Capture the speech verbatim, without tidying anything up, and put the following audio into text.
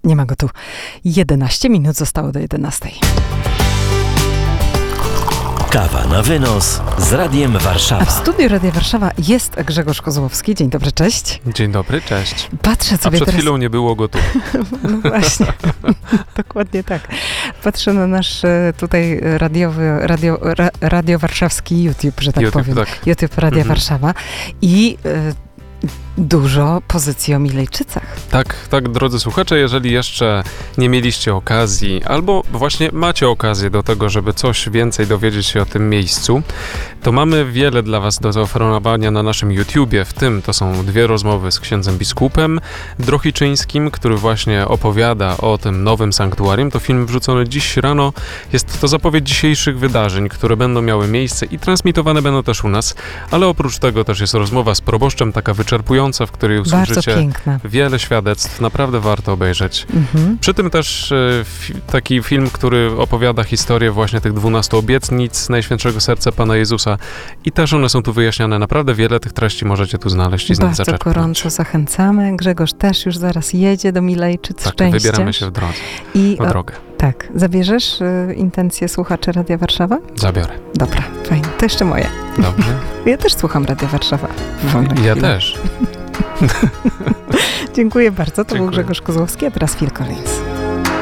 Nie ma go tu. jedenaście minut zostało do jedenastej. Kawa na wynos z Radiem Warszawa. A w studiu Radia Warszawa jest Grzegorz Kozłowski. Dzień dobry, cześć. Dzień dobry, cześć. Patrzę sobie A przed teraz... chwilą nie było go tu. No właśnie, dokładnie tak. Patrzę na nasz e, tutaj radiowy, radio, ra, radio warszawski YouTube, że tak YouTube, powiem. tak. YouTube Radia Mhm. Warszawa i e, dużo pozycji o Milejczycach. Tak, tak, drodzy słuchacze, jeżeli jeszcze nie mieliście okazji, albo właśnie macie okazję do tego, żeby coś więcej dowiedzieć się o tym miejscu, to mamy wiele dla was do zaoferowania na naszym YouTubie, w tym to są dwie rozmowy z księdzem biskupem Drohiczyńskim, który właśnie opowiada o tym nowym sanktuarium. To film wrzucony dziś rano. Jest to zapowiedź dzisiejszych wydarzeń, które będą miały miejsce i transmitowane będą też u nas, ale oprócz tego też jest rozmowa z proboszczem, taka wyczerpująca, w której Bardzo usłyszycie piękna. wiele świadectw, naprawdę warto obejrzeć. Mhm. Przy tym też e, fi, taki film, który opowiada historię właśnie tych dwunastu obietnic Najświętszego Serca Pana Jezusa i też one są tu wyjaśniane. Naprawdę wiele tych treści możecie tu znaleźć i z nich Bardzo zaczerpnąć. gorąco zachęcamy. Grzegorz też już zaraz jedzie do Milejczyc. Tak, Szczęście. wybieramy się w drodze, I, w o, drogę. tak, zabierzesz y, intencje słuchaczy Radia Warszawa? Zabiorę. Dobra, fajnie. To jeszcze moje. Dobrze? Ja też słucham Radia Warszawa. w wolne Ja chwile. też. Dziękuję bardzo. To Dziękuję. był Grzegorz Kozłowski, a teraz Phil Collins.